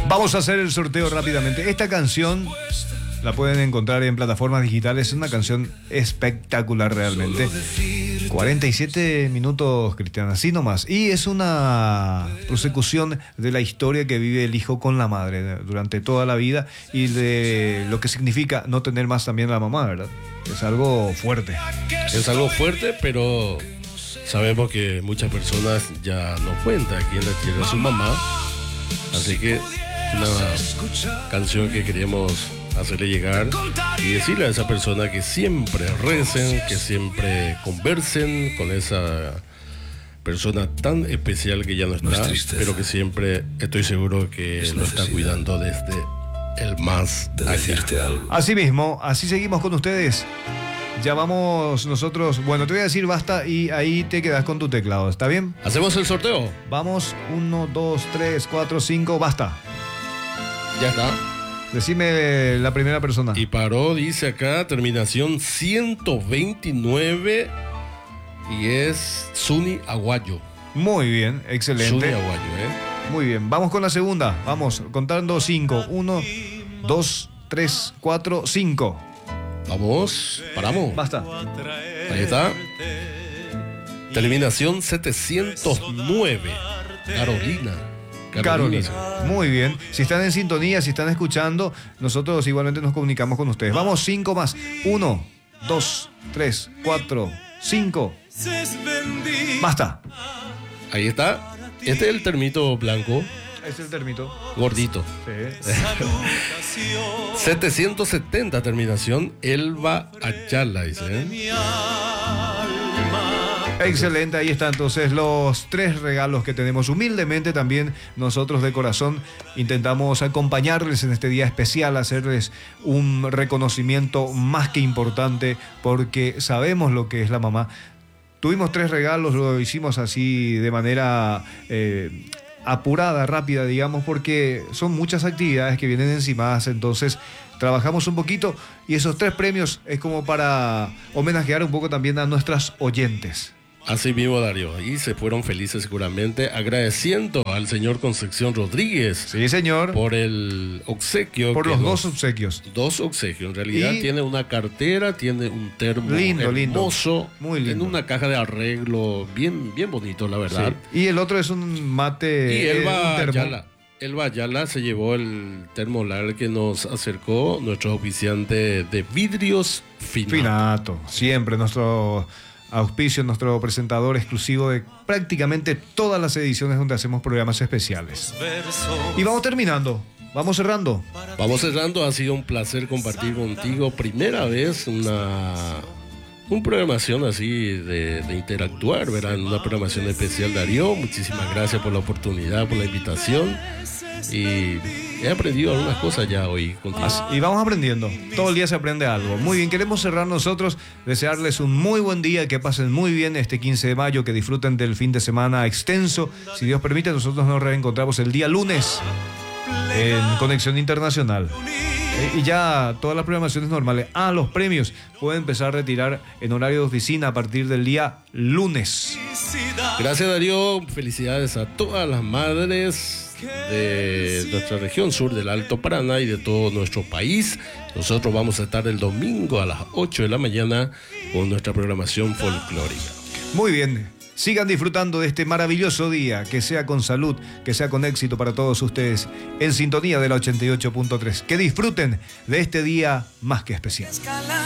Vamos a hacer el sorteo rápidamente. Esta canción la pueden encontrar en plataformas digitales. Es una canción espectacular realmente. 47 minutos, Cristian, así nomás. Y es una prosecución de la historia que vive el hijo con la madre durante toda la vida y de lo que significa no tener más también a la mamá, ¿verdad? Es algo fuerte. Es algo fuerte, pero sabemos que muchas personas ya no cuentan aquí en la tierra su mamá. Así que una canción que queremos hacerle llegar y decirle a esa persona que siempre recen, que siempre conversen con esa persona tan especial que ya no está, pero que siempre estoy seguro que lo está cuidando desde el más allá. Así mismo, así seguimos con ustedes. Ya vamos nosotros, bueno, te voy a decir basta y ahí te quedas con tu teclado, ¿está bien? ¿Hacemos el sorteo? Vamos, 1, 2, 3, 4, 5, basta. Ya está. Decime la primera persona. Y paró, dice acá, terminación 129 y es Zuni Aguayo. Muy bien, excelente. Zuni Aguayo, Muy bien, vamos con la segunda. Vamos, contando 5. 1, 2, 3, 4, 5. Vamos, paramos. Basta. Ahí está. Terminación 709. Carolina. Muy bien. Si están en sintonía, si están escuchando, nosotros igualmente nos comunicamos con ustedes. Vamos, 5 más. 1, 2, 3, 4, 5. Basta. Ahí está. Este es el termito blanco. Es el termito. Gordito. Sí. 770 terminación. Elba Ayala, dice. Excelente, ahí están entonces los 3 regalos que tenemos. Humildemente también nosotros de corazón intentamos acompañarles en este día especial, hacerles un reconocimiento más que importante porque sabemos lo que es la mamá. Tuvimos 3 regalos, lo hicimos así de manera apurada, rápida, digamos, porque son muchas actividades que vienen encimadas, entonces trabajamos un poquito y esos 3 premios es como para homenajear un poco también a nuestras oyentes. Así mismo, Darío, y se fueron felices seguramente, agradeciendo al señor Concepción Rodríguez. Sí, señor. Por el obsequio. Por los 2 obsequios. 2 obsequios, en realidad tiene una cartera, tiene un termo hermoso, muy lindo. En una caja de arreglo, bien bonito, la verdad. Sí. Y el otro es un mate. Y Elba Ayala se llevó el termolar que nos acercó nuestro oficiante de vidrios Finato. Siempre nuestro auspicio, nuestro presentador exclusivo de prácticamente todas las ediciones donde hacemos programas especiales. Y vamos terminando, vamos cerrando. Ha sido un placer compartir contigo. Primera vez una programación así de interactuar, ¿verdad? En una programación especial, Darío. Muchísimas gracias por la oportunidad, por la invitación. Y he aprendido algunas cosas ya hoy contigo. Y vamos aprendiendo. Todo el día se aprende algo. Muy bien, queremos cerrar nosotros, desearles un muy buen día, que pasen muy bien este 15 de mayo, que disfruten del fin de semana extenso. Si Dios permite, nosotros nos reencontramos el día lunes en Conexión Internacional. Y ya todas las programaciones normales. Los premios pueden empezar a retirar en horario de oficina a partir del día lunes. Gracias, Darío. Felicidades a todas las madres de nuestra región sur del Alto Paraná y de todo nuestro país. Nosotros vamos a estar el domingo a las 8 de la mañana con nuestra programación folclórica. Muy bien. Sigan disfrutando de este maravilloso día, que sea con salud, que sea con éxito para todos ustedes, en sintonía de la 88.3. Que disfruten de este día más que especial.